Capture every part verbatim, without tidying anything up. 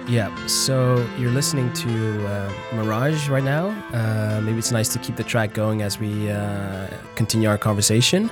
Yeah, so you're listening to uh, Mirage right now. Uh, maybe it's nice to keep the track going as we uh, continue our conversation.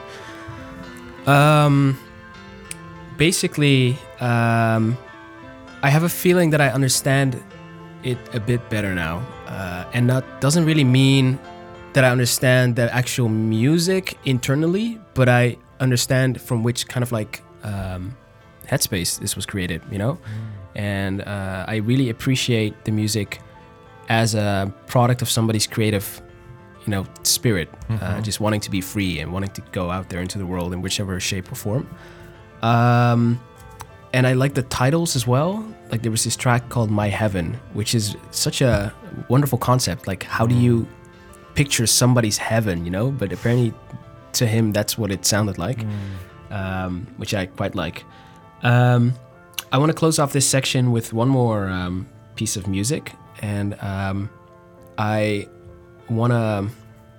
Um, basically, um, I have a feeling that I understand it a bit better now. Uh, and that doesn't really mean that I understand the actual music internally, but I understand from which kind of like um, headspace this was created, you know? Mm. And uh, I really appreciate the music as a product of somebody's creative, you know, spirit, mm-hmm. uh, just wanting to be free and wanting to go out there into the world in whichever shape or form. Um, and I like the titles as well. Like there was this track called My Heaven, which is such a wonderful concept. Like how do you picture somebody's heaven, you know? But apparently to him, that's what it sounded like, mm. um, which I quite like. Um, I want to close off this section with one more um, piece of music, and um, I want to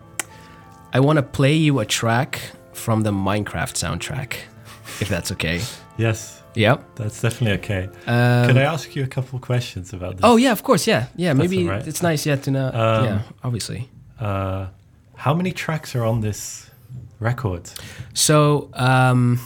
I want to play you a track from the Minecraft soundtrack, if that's okay. Yes. Yeah. That's definitely okay. Um, Can I ask you a couple of questions about this? Oh yeah, of course. Yeah, yeah. That's maybe right. It's nice, yeah, to know. Um, yeah, obviously. Uh, how many tracks are on this record? So. Um,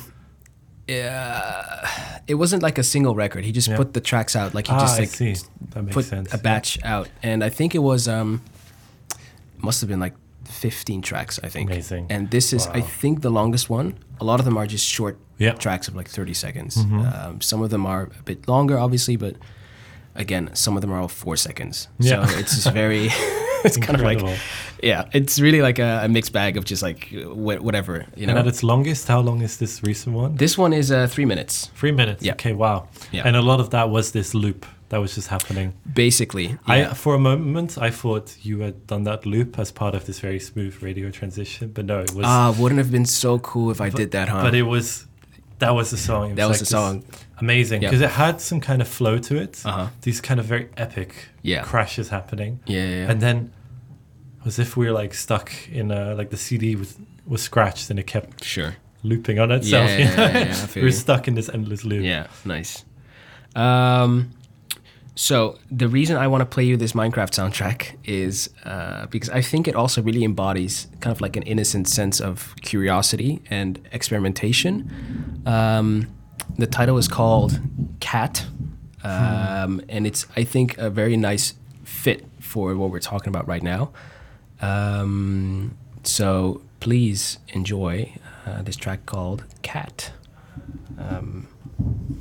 Uh, it wasn't like a single record. He just yeah. put the tracks out. Like he ah, just like I see. That makes put sense. a batch yeah. out, and I think it was um, must have been like fifteen tracks. I think. Amazing. And this is, wow. I think, the longest one. A lot of them are just short yeah. tracks of like thirty seconds. Mm-hmm. Um, some of them are a bit longer, obviously, but again, some of them are all four seconds. Yeah. So it's just very. It's kind of like, yeah, it's really like a, a mixed bag of just like wh- whatever, you know. And at its longest, how long is this recent one? This one is uh, three minutes. Three minutes. Yeah. Okay. Wow. Yeah. And a lot of that was this loop that was just happening. Basically. Yeah. I for a moment I thought you had done that loop as part of this very smooth radio transition, but no, it was. Ah, uh, wouldn't have been so cool if I but, did that, huh? But it was. That was the song. It that was like the song. Amazing, because yep. it had some kind of flow to it. Uh-huh. These kind of very epic yeah. crashes happening. Yeah, yeah, yeah. And then, as if we were like stuck in a, like the C D was was scratched and it kept sure looping on itself. Yeah, you know? yeah, yeah, yeah, we were stuck in this endless loop. Yeah, nice. Um, so the reason I want to play you this Minecraft soundtrack is uh, because I think it also really embodies kind of like an innocent sense of curiosity and experimentation. Um, the title is called Cat, um, hmm. and it's, I think, a very nice fit for what we're talking about right now. Um, so please enjoy uh, this track called Cat. Um,